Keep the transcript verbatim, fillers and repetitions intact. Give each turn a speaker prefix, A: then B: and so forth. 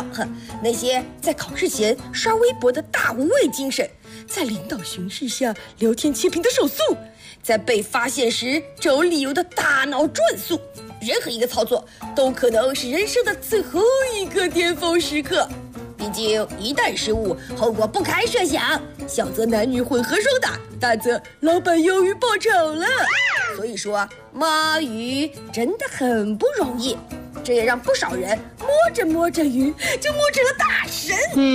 A: 哼，那些在考试前刷微博的大无畏精神，在领导巡视下聊天切屏的手速，在被发现时找理由的大脑转速，任何一个操作都可能是人生的最后一个巅峰时刻。毕竟一旦失误，后果不堪设想，小则男女混合双打，大则老板鱿鱼爆炒了。所以说摸鱼真的很不容易，这也让不少人摸着摸着鱼就摸成了大神。